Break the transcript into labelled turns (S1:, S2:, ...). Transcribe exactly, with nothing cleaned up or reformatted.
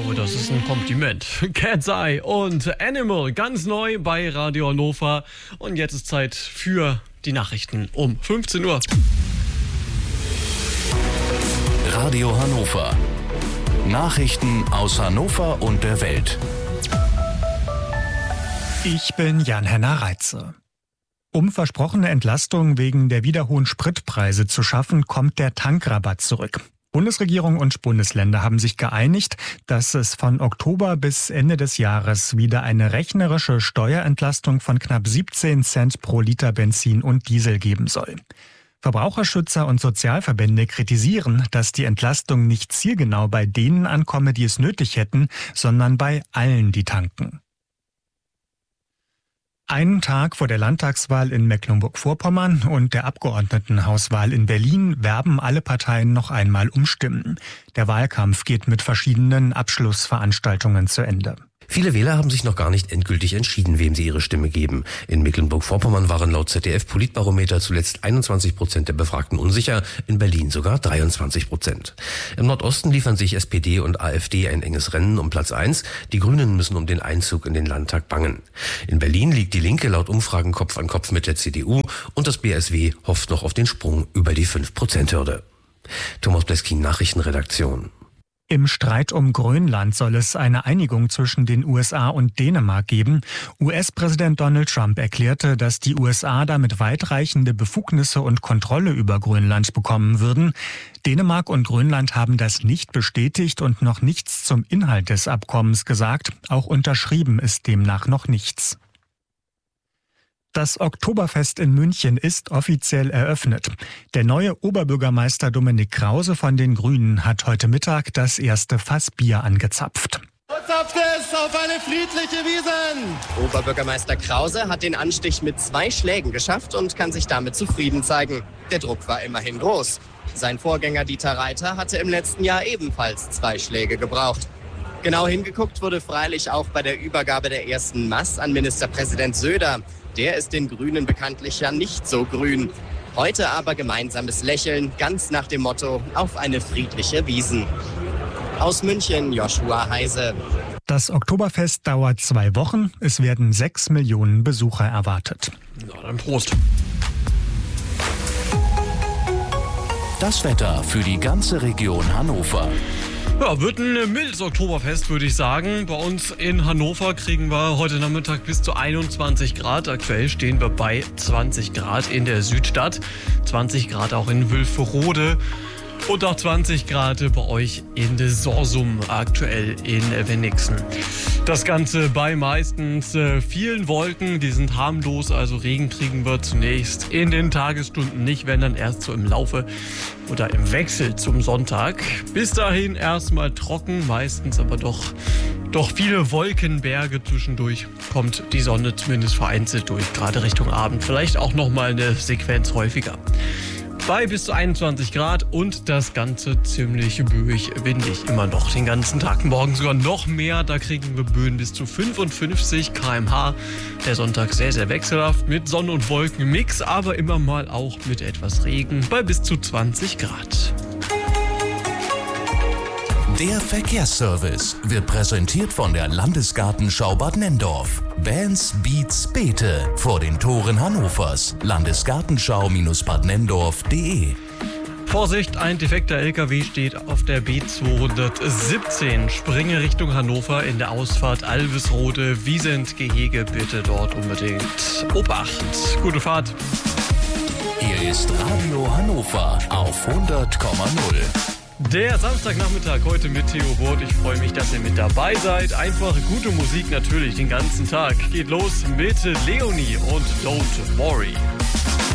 S1: glaube, das ist ein Kompliment. Cat's Eye und Animal, ganz neu bei Radio Hannover. Und jetzt ist Zeit für die Nachrichten um fünfzehn Uhr.
S2: Radio Hannover. Nachrichten aus Hannover und der Welt.
S3: Ich bin Jan-Henner Reitze. Um versprochene Entlastung wegen der wieder hohen Spritpreise zu schaffen, kommt der Tankrabatt zurück. Bundesregierung und Bundesländer haben sich geeinigt, dass es von Oktober bis Ende des Jahres wieder eine rechnerische Steuerentlastung von knapp siebzehn Cent pro Liter Benzin und Diesel geben soll. Verbraucherschützer und Sozialverbände kritisieren, dass die Entlastung nicht zielgenau bei denen ankomme, die es nötig hätten, sondern bei allen, die tanken. Einen Tag vor der Landtagswahl in Mecklenburg-Vorpommern und der Abgeordnetenhauswahl in Berlin werben alle Parteien noch einmal um Stimmen. Der Wahlkampf geht mit verschiedenen Abschlussveranstaltungen zu Ende.
S4: Viele Wähler haben sich noch gar nicht endgültig entschieden, wem sie ihre Stimme geben. In Mecklenburg-Vorpommern waren laut Z D F-Politbarometer zuletzt einundzwanzig Prozent der Befragten unsicher, in Berlin sogar dreiundzwanzig Prozent. Im Nordosten liefern sich S P D und AfD ein enges Rennen um Platz eins. Die Grünen müssen um den Einzug in den Landtag bangen. In Berlin liegt die Linke laut Umfragen Kopf an Kopf mit der C D U und das B S W hofft noch auf den Sprung über die fünf Prozent Hürde. Thomas Bleskin, Nachrichtenredaktion.
S3: Im Streit um Grönland soll es eine Einigung zwischen den U S A und Dänemark geben. U S-Präsident Donald Trump erklärte, dass die U S A damit weitreichende Befugnisse und Kontrolle über Grönland bekommen würden. Dänemark und Grönland haben das nicht bestätigt und noch nichts zum Inhalt des Abkommens gesagt. Auch unterschrieben ist demnach noch nichts. Das Oktoberfest in München ist offiziell eröffnet. Der neue Oberbürgermeister Dominik Krause von den Grünen hat heute Mittag das erste Fass Bier angezapft.
S5: Zapft es auf eine friedliche Wiesn!
S6: Oberbürgermeister Krause hat den Anstich mit zwei Schlägen geschafft und kann sich damit zufrieden zeigen. Der Druck war immerhin groß. Sein Vorgänger Dieter Reiter hatte im letzten Jahr ebenfalls zwei Schläge gebraucht. Genau hingeguckt wurde freilich auch bei der Übergabe der ersten Maß an Ministerpräsident Söder. Der ist den Grünen bekanntlich ja nicht so grün. Heute aber gemeinsames Lächeln, ganz nach dem Motto, auf eine friedliche Wiesn. Aus München, Joshua Heise.
S3: Das Oktoberfest dauert zwei Wochen. Es werden sechs Millionen Besucher erwartet.
S1: Na dann Prost.
S2: Das Wetter für die ganze Region Hannover.
S1: Ja, wird ein mildes Oktoberfest, würde ich sagen. Bei uns in Hannover kriegen wir heute Nachmittag bis zu einundzwanzig Grad. Aktuell stehen wir bei zwanzig Grad in der Südstadt, zwanzig Grad auch in Wülfterode und auch zwanzig Grad bei euch in der Sorsum, aktuell in Wenigsen. Das Ganze bei meistens äh, vielen Wolken, die sind harmlos, also Regen kriegen wir zunächst in den Tagesstunden nicht, wenn dann erst so im Laufe oder im Wechsel zum Sonntag. Bis dahin erstmal trocken, meistens aber doch, doch viele Wolkenberge zwischendurch. Kommt die Sonne zumindest vereinzelt durch, gerade Richtung Abend. Vielleicht auch nochmal eine Sequenz häufiger. Bei bis zu einundzwanzig Grad und das Ganze ziemlich böig, windig immer noch den ganzen Tag. Morgen sogar noch mehr, da kriegen wir Böen bis zu fünfundfünfzig Kilometer pro Stunde. Der Sonntag sehr, sehr wechselhaft mit Sonne- und Wolkenmix, aber immer mal auch mit etwas Regen bei bis zu zwanzig Grad.
S2: Der Verkehrsservice wird präsentiert von der Landesgartenschau Bad Nenndorf. Bands, Beats, Beete vor den Toren Hannovers. Landesgartenschau Bad Nenndorf punkt de.
S1: Vorsicht, ein defekter L K W steht auf der B zweihundertsiebzehn. Springe Richtung Hannover in der Ausfahrt Alvesrode, Wiesent-Gehege. Bitte dort unbedingt Obacht. Gute Fahrt.
S2: Hier ist Radio Hannover auf hundert Komma null.
S1: Der Samstagnachmittag heute mit Theo Wurt. Ich freue mich, dass ihr mit dabei seid. Einfach gute Musik natürlich den ganzen Tag. Geht los mit Leonie und Don't Worry.